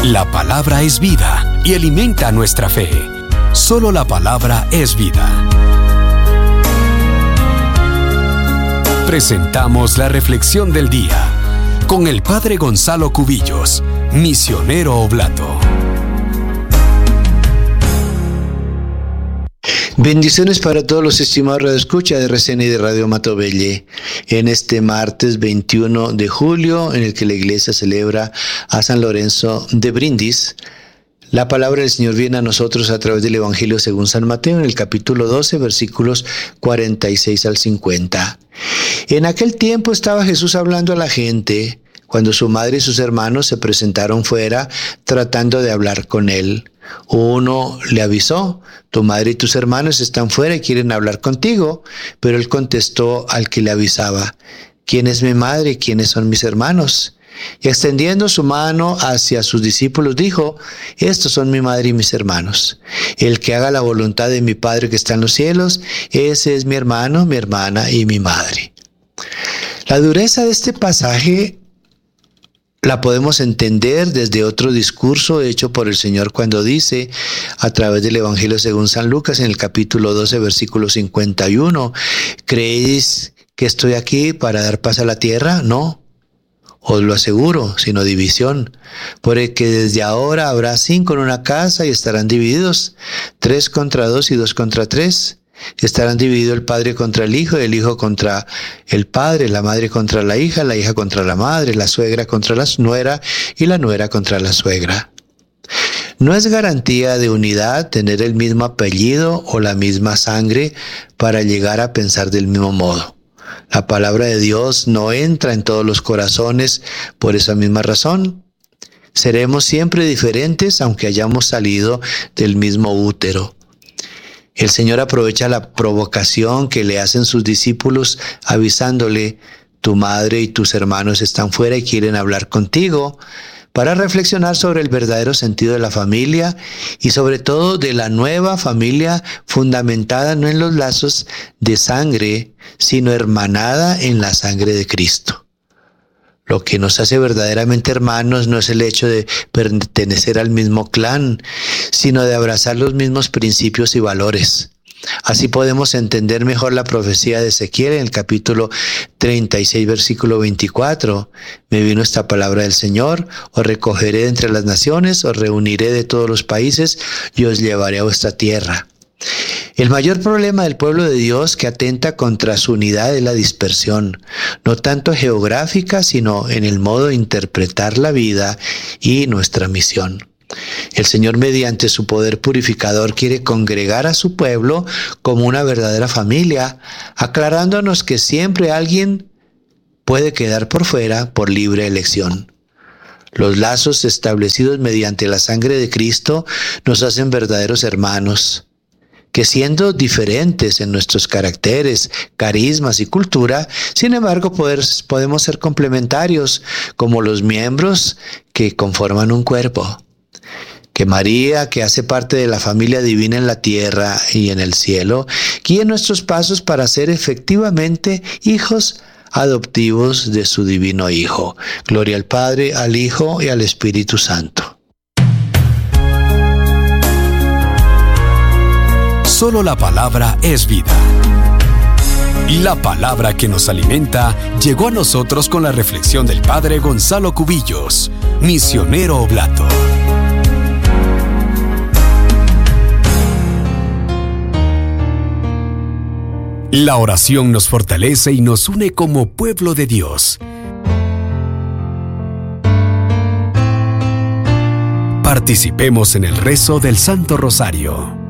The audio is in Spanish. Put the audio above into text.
La palabra es vida y alimenta nuestra fe. Solo la palabra es vida. Presentamos la reflexión del día con el Padre Gonzalo Cubillos, misionero oblato. Bendiciones para todos los estimados radioescuchas de RCN y de Radio Matobelle. En este martes 21 de julio, en el que la iglesia celebra a San Lorenzo de Brindis, la palabra del Señor viene a nosotros a través del Evangelio según San Mateo, en el capítulo 12, versículos 46 al 50. En aquel tiempo estaba Jesús hablando a la gente, cuando su madre y sus hermanos se presentaron fuera tratando de hablar con él. Uno le avisó: tu madre y tus hermanos están fuera y quieren hablar contigo. Pero él contestó al que le avisaba: ¿quién es mi madre y quiénes son mis hermanos? Y extendiendo su mano hacia sus discípulos dijo: estos son mi madre y mis hermanos. El que haga la voluntad de mi Padre que está en los cielos, ese es mi hermano, mi hermana y mi madre. La dureza de este pasaje la podemos entender desde otro discurso hecho por el Señor cuando dice, a través del Evangelio según San Lucas, en el capítulo 12, versículo 51, ¿creéis que estoy aquí para dar paz a la tierra? No, os lo aseguro, sino división. Porque desde ahora habrá 5 en una casa y estarán divididos, 3 contra 2 y 2 contra 3. Estarán divididos el padre contra el hijo contra el padre, la madre contra la hija contra la madre, la suegra contra la nuera y la nuera contra la suegra. No es garantía de unidad tener el mismo apellido o la misma sangre para llegar a pensar del mismo modo. La palabra de Dios no entra en todos los corazones por esa misma razón. Seremos siempre diferentes aunque hayamos salido del mismo útero. El Señor aprovecha la provocación que le hacen sus discípulos avisándole: tu madre y tus hermanos están fuera y quieren hablar contigo, para reflexionar sobre el verdadero sentido de la familia y sobre todo de la nueva familia fundamentada no en los lazos de sangre, sino hermanada en la sangre de Cristo. Lo que nos hace verdaderamente hermanos no es el hecho de pertenecer al mismo clan, sino de abrazar los mismos principios y valores. Así podemos entender mejor la profecía de Ezequiel en el capítulo 36, versículo 24. Me vino esta palabra del Señor: os recogeré de entre las naciones, os reuniré de todos los países y os llevaré a vuestra tierra. El mayor problema del pueblo de Dios que atenta contra su unidad es la dispersión, no tanto geográfica, sino en el modo de interpretar la vida y nuestra misión. El Señor, mediante su poder purificador, quiere congregar a su pueblo como una verdadera familia, aclarándonos que siempre alguien puede quedar por fuera por libre elección. Los lazos establecidos mediante la sangre de Cristo nos hacen verdaderos hermanos, que siendo diferentes en nuestros caracteres, carismas y cultura, sin embargo podemos ser complementarios como los miembros que conforman un cuerpo. Que María, que hace parte de la familia divina en la tierra y en el cielo, guíe nuestros pasos para ser efectivamente hijos adoptivos de su divino Hijo. Gloria al Padre, al Hijo y al Espíritu Santo. Solo la palabra es vida. La palabra que nos alimenta llegó a nosotros con la reflexión del Padre Gonzalo Cubillos, misionero oblato. La oración nos fortalece y nos une como pueblo de Dios. Participemos en el rezo del Santo Rosario.